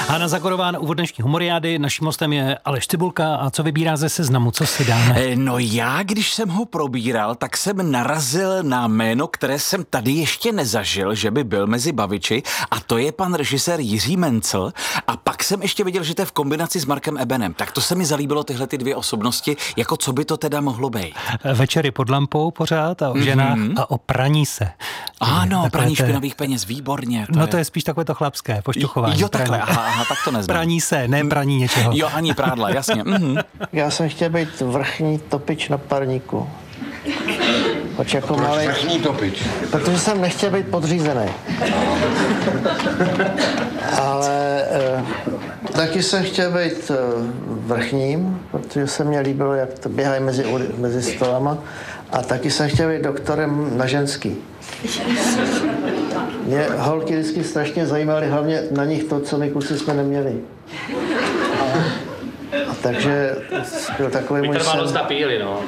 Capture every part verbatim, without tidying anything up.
Hana Zagorová na úvod dnešní humoriády. Naším hostem je Aleš Cibulka. A co vybírá ze seznamu? Co si dáme? No já, když jsem ho probíral, tak jsem narazil na jméno, které jsem tady ještě nezažil, že by byl mezi baviči, a to je pan režisér Jiří Mencl. A pak jsem ještě viděl, že to je v kombinaci s Markem Ebenem. Tak to se mi zalíbilo, tyhle ty dvě osobnosti, jako co by to teda mohlo být. Večery pod lampou pořád a o ženách mm-hmm. a o praní se. Ano, praní te... špinavých peněz, výborně. To no je... to je spíš takové to chlapské, pošťuchování. Jo, takhle, aha, aha, tak to neznám. Praní se, ne praní něčeho. Jo, ani prádla, jasně. Mm-hmm. Já jsem chtěl být vrchní topič na parníku. Proč jako Proč malej... vrchní topič? Protože jsem nechtěl být podřízený. Ale eh, taky jsem chtěl být eh, vrchním, protože se mně líbilo, jak to běhají mezi, mezi stolama. A taky jsem chtěl být doktorem na ženský. Mě holky vždycky strašně zajímaly, hlavně na nich to, co my kluci jsme neměli. A, a takže byl takový můj sen. Vytrvalost a píly, no.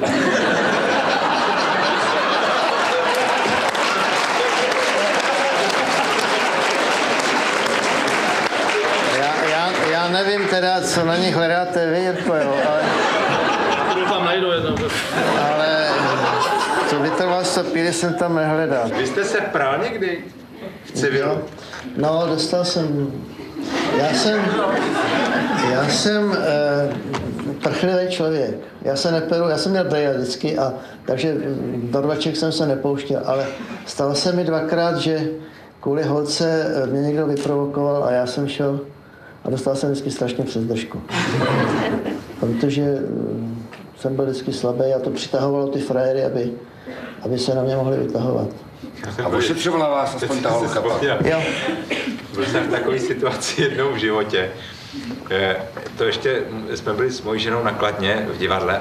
Já, já, já nevím teda, co na nich hledáte vy, jako jo, ale... Doufám, najdu jednou. Ale to vytrvalost a píly jsem tam nehledal. Vy jste se prál někdy v civilu? No, dostal jsem... Já jsem... Já jsem eh, prchlivý člověk. Já se neperu, já jsem měl brejle vždycky, a takže do rvaček jsem se nepouštěl, ale stalo se mi dvakrát, že kvůli holce mě někdo vyprovokoval a já jsem šel a dostal jsem vždycky strašně přes držku. Protože jsem byl vždycky slabý a to přitahovalo ty frajery, aby, aby se na mě mohli vytahovat. A ošetřovala vás aspoň ta holka pak? Jo. Byl jsem v takové situaci jednou v životě. To ještě jsme byli s mojí ženou na Kladně v divadle